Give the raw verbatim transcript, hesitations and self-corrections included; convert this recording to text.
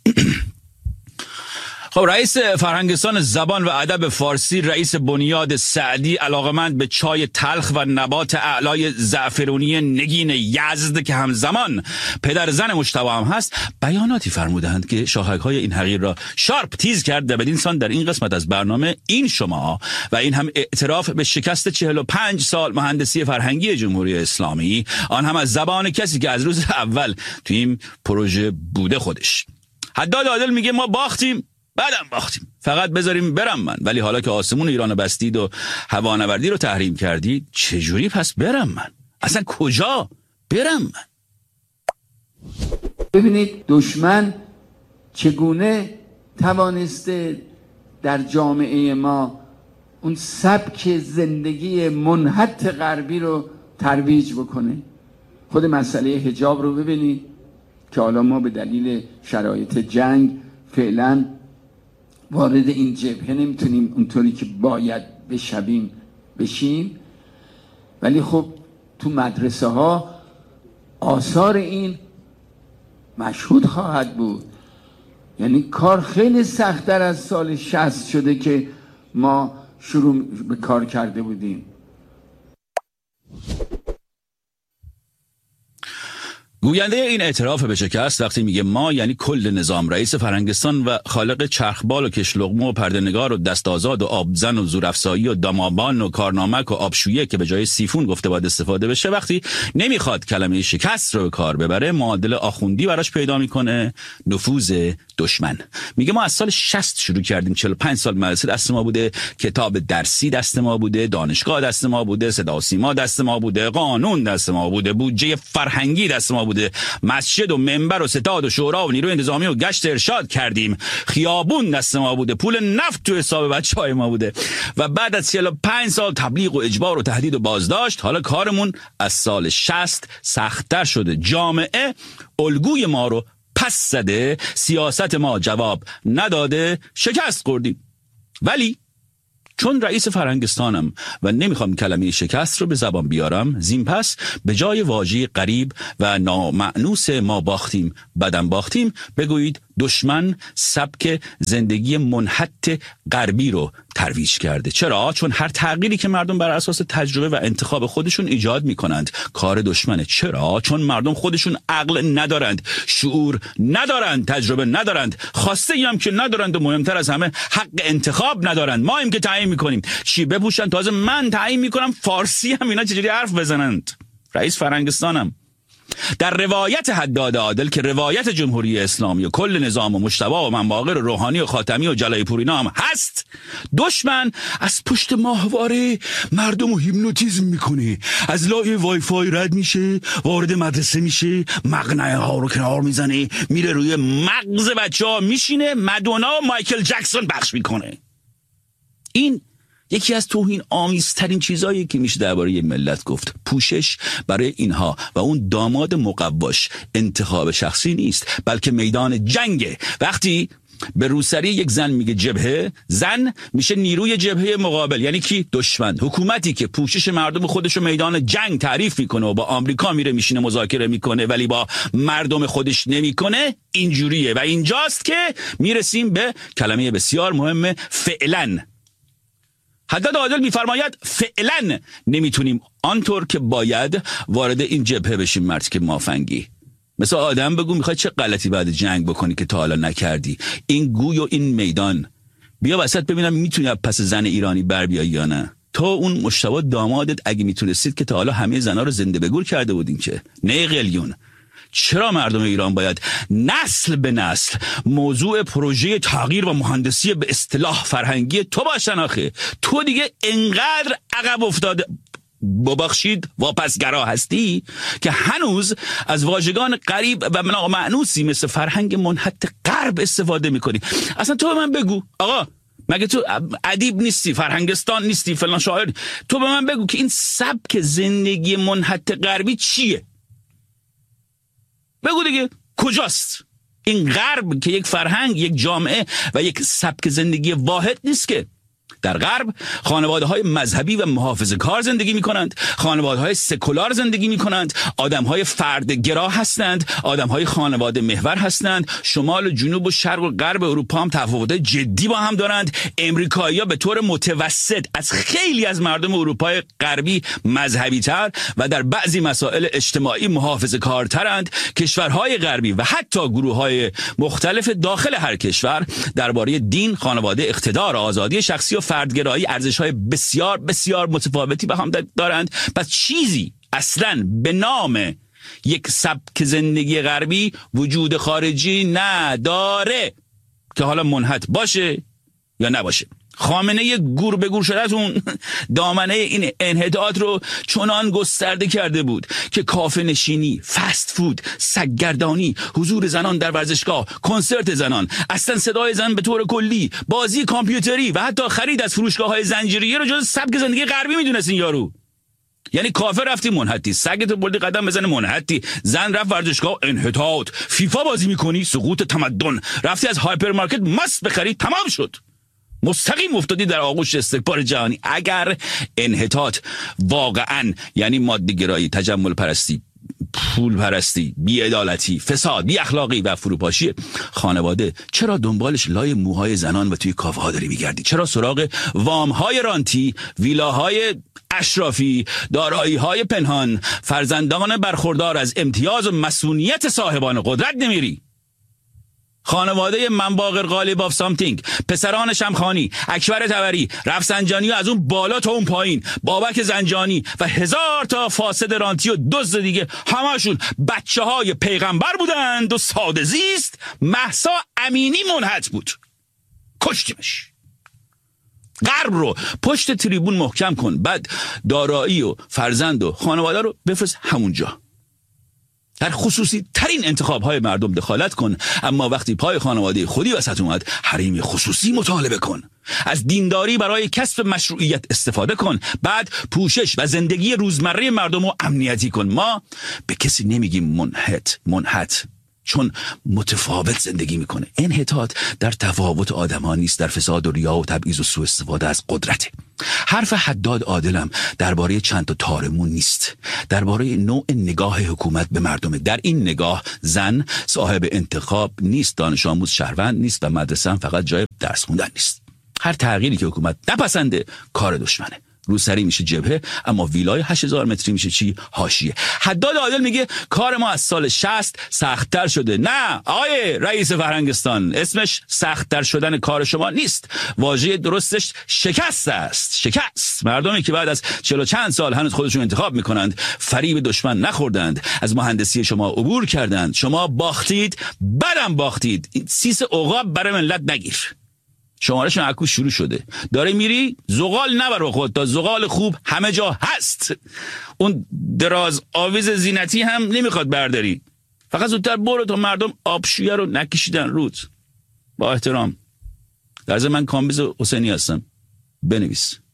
خب رئیس فرهنگستان زبان و ادب فارسی، رئیس بنیاد سعدی، علاقمند به چای تلخ و نبات اعلای زعفرونی نگین یزد که همزمان پدر زن مجتبی هم هست، بیاناتی فرمودند که شاهک‌های این حقیر را شارپ تیز کرد و بدین سان در این قسمت از برنامه این شما و این هم اعتراف به شکست چهل و پنج سال مهندسی فرهنگی جمهوری اسلامی، آن هم از زبان کسی که از روز اول تو این پروژه بوده خودش. حداد عادل میگه ما باختیم، بعدم باختیم، فقط بذاریم برم من. ولی حالا که آسمون ایران بستید و هوانوردی رو تحریم کردید، چجوری پس برم من؟ اصلا کجا برم من؟ ببینید دشمن چگونه توانسته در جامعه ما اون سبک زندگی منحط غربی رو ترویج بکنه. خود مسئله حجاب رو ببینید که حالا ما به دلیل شرایط جنگ فعلا وارد این جبهه نمیتونیم اونطوری که باید بشویم بشیم، ولی خب تو مدرسه ها آثار این مشهود خواهد بود. یعنی کار خیلی سخت‌تر از سال شصت شده که ما شروع به کار کرده بودیم. گوینده این اعتراف به شکست وقتی میگه ما یعنی کل نظام، رئیس فرهنگستان و خالق چرخبال و کشلقمه و پردهنگار و دستازاد و آبزن و زورافزایی و دمابان و کارنامک و آبشویه که به جای سیفون گفته باید استفاده بشه، وقتی نمیخواد کلمه شکست رو به کار ببره، معادل آخوندی براش پیدا میکنه، نفوذ دشمن. میگه ما از سال شصت شروع کردیم، چهل و پنج سال مدرسه دست ما بوده، کتاب درسی دست ما بوده، دانشگاه دست ما بوده، صدا و سیما دست ما بوده، قانون دست ما بوده، بودجه فرهنگی دست ما بوده، مسجد و منبر و ستاد و شورا و نیروی انتظامی و گشت ارشاد کردیم، خیابون دست ما بوده، پول نفت تو حساب بچهای ما بوده و بعد از چهل و پنج سال تبلیغ و اجبار و تهدید و بازداشت، حالا کارمون از سال شصت سخت‌تر شده. جامعه الگوی ما رو پس زده، سیاست ما جواب نداده، شکست خوردیم. ولی چون رئیس فرهنگستانم و نمیخوام کلمه شکست رو به زبان بیارم، زین پس به جای واژه غریب و نامعنوس ما باختیم بدن باختیم، بگویید دشمن سبک زندگی منحط غربی رو ترویج کرده. چرا؟ چون هر تغییری که مردم بر اساس تجربه و انتخاب خودشون ایجاد میکنند کار دشمنه. چرا؟ چون مردم خودشون عقل ندارند، شعور ندارند، تجربه ندارند، خواسته ای هم که ندارند و مهمتر از همه حق انتخاب ندارند. ما هم که تعیین میکنیم چی بپوشن، تازه من تعیین میکنم فارسی هم اینا چجوری حرف بزنند. رئیس فرهنگستانم. در روایت حداد عادل که روایت جمهوری اسلامی و کل نظام و مجتبی و منباقر روحانی و خاتمی و جلای پورینا هم هست، دشمن از پشت ماهواره مردم رو هیپنوتیزم میکنه، از لای وای فای رد میشه، وارد مدرسه میشه، مقنعه ها رو کنار میزنه، میره روی مغز بچه ها میشینه، مدونا و مایکل جکسون بخش میکنه. این یکی از توهین آمیزترین چیزایی که میشه درباره یه ملت گفت. پوشش برای اینها و اون داماد مقواش انتخاب شخصی نیست، بلکه میدان جنگه. وقتی به روسری یک زن میگه جبهه، زن میشه نیروی جبهه مقابل، یعنی کی؟ دشمن. حکومتی که پوشش مردم خودشو میدان جنگ تعریف میکنه و با آمریکا میره میشینه مذاکره میکنه ولی با مردم خودش نمیکنه، اینجوریه. و اینجاست که میرسیم به کلمه بسیار مهم، فعلا. حداد عادل میفرماید فعلا نمیتونیم آنطور که باید وارد این جبهه بشیم. مرد که مافنگی، مثل آدم بگو میخوای چه غلطی بعد جنگ بکنی که تا حالا نکردی. این گوی و این میدان، بیا وسط ببینم میتونی پس زن ایرانی بر بیایی یا نه. تو اون مجتبی دامادت اگه میتونستید که تا حالا همه زنا رو زنده به گور کرده بودین که نه قلیون. چرا مردم ایران باید نسل به نسل موضوع پروژه تغییر و مهندسی به اصطلاح فرهنگی تو باشن؟ آخه تو دیگه انقدر عقب افتاده، ببخشید واپسگرا هستی که هنوز از واژگان غریب و نامعنوسی مثل فرهنگ منحط غرب استفاده میکنی. اصلا تو به من بگو آقا، مگه تو ادیب نیستی، فرهنگستان نیستی، فلان شاعر؟ تو به من بگو که این سبک زندگی منحط غربی چیه؟ بگو دیگه کجاست این غرب که یک فرهنگ، یک جامعه و یک سبک زندگی واحد نیست که؟ در غرب خانواده های مذهبی و محافظه کار زندگی می کنند، خانواده های سکولار زندگی می کنند، آدم های فردگرا هستند، آدم های خانواده محور هستند. شمال و جنوب و شرق و غرب اروپا هم تفاوت جدی با هم دارند. امریکایی‌ها به طور متوسط از خیلی از مردم اروپای غربی مذهبی تر و در بعضی مسائل اجتماعی محافظه کارترند. کشورهای غربی و حتی گروه‌های مختلف داخل هر کشور درباره دین، خانواده، اقتدار، آزادی شخصی و فردگرایی ارزش‌های بسیار بسیار متفاوتی با هم دارند. پس چیزی اصلاً به نام یک سبک زندگی غربی وجود خارجی نداره که حالا منحط باشه یا نباشه. خامنه گور به گور شده‌تون دامنه این انحطاط رو چنان گسترده کرده بود که کافه نشینی، فست فود، سگگردانی، حضور زنان در ورزشگاه، کنسرت زنان، اصلا صدای زن به طور کلی، بازی کامپیوتری و حتی خرید از فروشگاه‌های زنجیره‌ای رو جز سبک زندگی غربی میدونست این یارو. یعنی کافه رفتی منحطی، سگت بردی قدم بزنه منحطی، زن رفت ورزشگاه انحطاط، فیفا بازی میکنی سقوط تمدن، رفتی از هایپرمارکت ماست بخری تمام شد، مستقیم افتادی در آغوش استکبار جهانی. اگر انحطاط واقعا یعنی ماده گرایی، تجمل پرستی، پول پرستی، بی‌عدالتی، فساد، بی اخلاقی و فروپاشی خانواده، چرا دنبالش لای موهای زنان و توی کافه ها داری میگردی؟ چرا سراغ وام های رانتی، ویلاهای اشرافی، دارایی های پنهان، فرزندان برخوردار از امتیاز و مسئولیت صاحبان قدرت نمیری؟ خانواده منباغر غالب آف سامتینگ، پسران شمخانی، اکبر طبری، رفسنجانی و از اون بالا تا اون پایین، بابک زنجانی و هزار تا فاسد رانتی و دزد دیگه، همشون بچه های پیغمبر بودند و ساده زیست. مهسا امینی منحط بود، کشتیمش. غرب رو پشت تریبون محکم کن، بعد دارایی و فرزند و خانواده رو بفرست همونجا. در خصوصی ترین انتخاب های مردم دخالت کن، اما وقتی پای خانواده خودی وسط اومد حریم خصوصی مطالبه کن. از دینداری برای کسب مشروعیت استفاده کن، بعد پوشش و زندگی روزمره مردم رو امنیتی کن. ما به کسی نمیگیم منحط منحط چون متفاوت زندگی میکنه. انحطاط در تفاوت آدم‌ها نیست، در فساد و ریا و تبعیض و سوء استفاده از قدرته. حرف حداد عادلم درباره چند تا تارمون نیست، درباره نوع نگاه حکومت به مردم. در این نگاه زن صاحب انتخاب نیست، دانش آموز شهروند نیست و مدرسه هم فقط جای درس خوندن نیست. هر تغییری که حکومت نپسنده کار دشمنه. روسری میشه جبهه، اما ویلای هشت هزار متری میشه چی؟ حاشیه. حداد عادل میگه کار ما از سال شصت سخت‌تر شده. نه آقای رئیس فرهنگستان، اسمش سخت‌تر شدن کار شما نیست، واژه درستش شکست است. شکست. مردمی که بعد از چهل و چند سال هنوز خودشون انتخاب میکنند، فریب دشمن نخوردند، از مهندسی شما عبور کردند. شما باختید، بعدم باختید. سیس عقاب برای ملت نگیر. شمارش معکوس شروع شده، داره میری زغال نبر خود، تا زغال خوب همه جا هست. اون دراز آویز زینتی هم نمیخواد برداری، فقط زودتر برو تا مردم آبشویه رو نکشیدن رود. با احترام، در ضمن من کامبیز حسینی هستم، بنویس.